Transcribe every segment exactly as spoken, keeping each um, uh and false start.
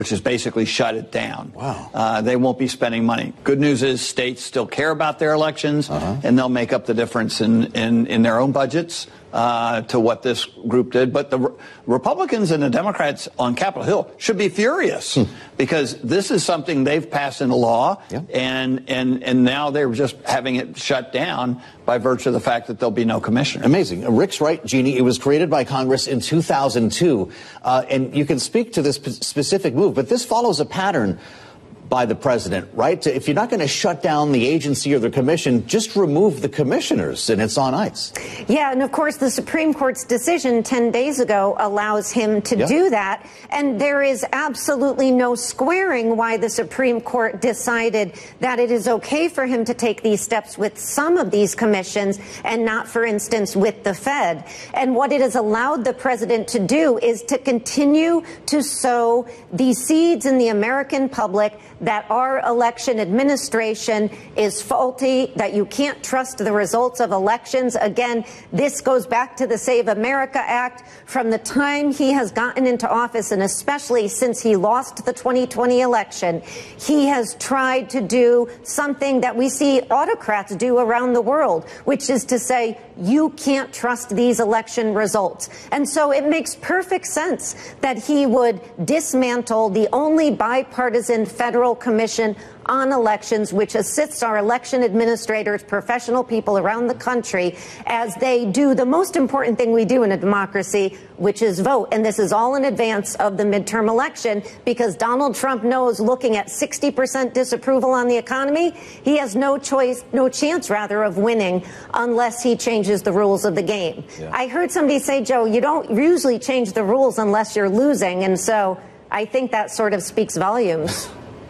which is basically shut it down. Wow. Uh, they won't be spending money. Good news is states still care about their elections, uh-huh. and they'll make up the difference in, in, in their own budgets uh, to what this group did. But the Re- Republicans and the Democrats on Capitol Hill should be furious hmm. because this is something they've passed into law, yeah. and, and, and now they're just having it shut down by virtue of the fact that there'll be no commissioner. Amazing. Rick's right, Jeannie. It was created by Congress in two thousand two. Uh, and you can speak to this p- specific move, but this follows a pattern by the president, right? If you're not going to shut down the agency or the commission, just remove the commissioners and it's on ice. Yeah, and of course, the Supreme Court's decision ten days ago allows him to yep. do that. And there is absolutely no squaring why the Supreme Court decided that it is okay for him to take these steps with some of these commissions and not, for instance, with the Fed. And what it has allowed the president to do is to continue to sow the seeds in the American public that our election administration is faulty, that you can't trust the results of elections. Again, this goes back to the Save America Act. From the time he has gotten into office, and especially since he lost the twenty twenty election, he has tried to do something that we see autocrats do around the world, which is to say, you can't trust these election results. And so it makes perfect sense that he would dismantle the only bipartisan federal commission on elections, which assists our election administrators, professional people around the country, as they do the most important thing we do in a democracy, which is vote. And this is all in advance of the midterm election, because Donald Trump knows, looking at sixty percent disapproval on the economy, he has no choice, no chance, rather, of winning unless he changes the rules of the game. Yeah. I heard somebody say, Joe, you don't usually change the rules unless you're losing. And so I think that sort of speaks volumes.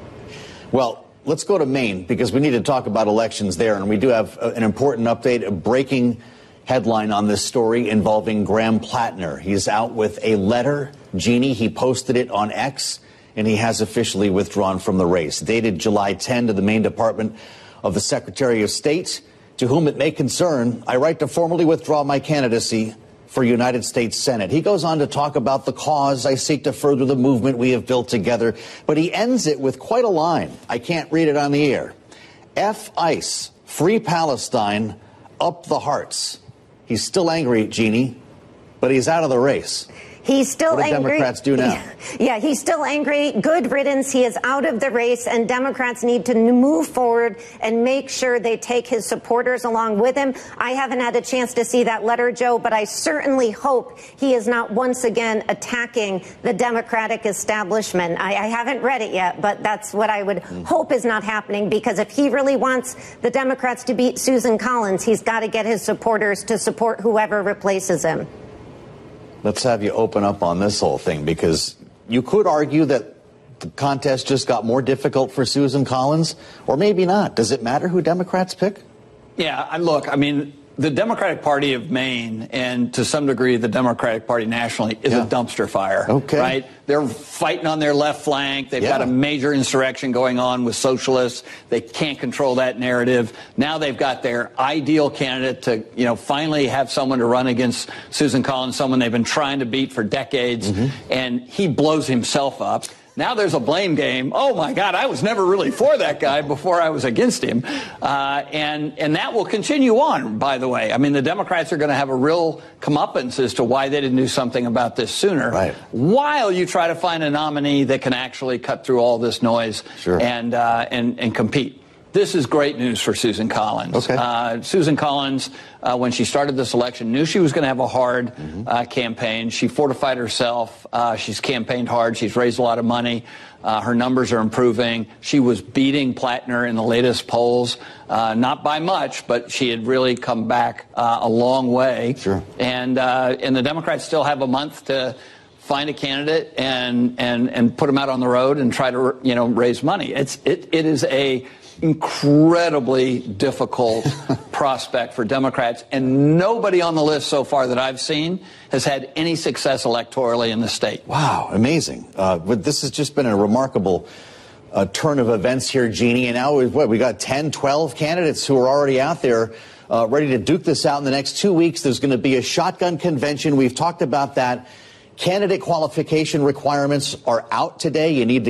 Well, let's go to Maine, because we need to talk about elections there. And we do have an important update, a breaking headline on this story involving Graham Plattner. He's out with a letter, Jeannie. He posted it on X, and he has officially withdrawn from the race. Dated July tenth, to the Maine Department of the Secretary of State, to whom it may concern, I write to formally withdraw my candidacy for United States Senate. He goes on to talk about the cause. I seek to further the movement we have built together. But he ends it with quite a line. I can't read it on the air. F ICE, free Palestine, up the hearts. He's still angry, Jeannie, but he's out of the race. He's still what do angry. Democrats do now? Yeah, he's still angry. Good riddance. He is out of the race, and Democrats need to move forward and make sure they take his supporters along with him. I haven't had a chance to see that letter, Joe, but I certainly hope he is not once again attacking the Democratic establishment. I, I haven't read it yet, but that's what I would mm. hope is not happening, because if he really wants the Democrats to beat Susan Collins, he's got to get his supporters to support whoever replaces him. Let's have you open up on this whole thing, because you could argue that the contest just got more difficult for Susan Collins, or maybe not. Does it matter who Democrats pick? Yeah, look, I mean, the Democratic Party of Maine, and to some degree the Democratic Party nationally, is yeah. a dumpster fire. Okay. Right? They're fighting on their left flank. They've yeah. got a major insurrection going on with socialists. They can't control that narrative. Now they've got their ideal candidate to, you know, finally have someone to run against Susan Collins, someone they've been trying to beat for decades, mm-hmm. and he blows himself up. Now there's a blame game. Oh, my God, I was never really for that guy before I was against him. Uh, and, and that will continue on, by the way. I mean, the Democrats are going to have a real comeuppance as to why they didn't do something about this sooner, right. while you try to find a nominee that can actually cut through all this noise sure. and, uh, and, and compete. This is great news for Susan Collins. Okay. Uh, Susan Collins, uh, when she started this election, knew she was going to have a hard mm-hmm. uh, campaign. She fortified herself. Uh, she's campaigned hard. She's raised a lot of money. Uh, her numbers are improving. She was beating Plattner in the latest polls, uh, not by much, but she had really come back uh, a long way. Sure. And uh, and the Democrats still have a month to find a candidate and and and put them out on the road and try to, you know, raise money. It's it it is a incredibly difficult prospect for Democrats, and nobody on the list so far that I've seen has had any success electorally in the state. Wow, amazing. Uh, but this has just been a remarkable uh, turn of events here, Jeannie. And now we've, what, we got ten, twelve candidates who are already out there uh, ready to duke this out in the next two weeks. There's going to be a shotgun convention. We've talked about that Candidate qualification requirements are out today. You need to